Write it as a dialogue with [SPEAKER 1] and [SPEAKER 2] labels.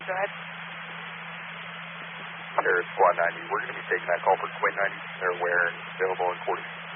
[SPEAKER 1] Go ahead.
[SPEAKER 2] There, Squad 90. We're going to be taking that call for Quinn 90. They're aware and available in 40.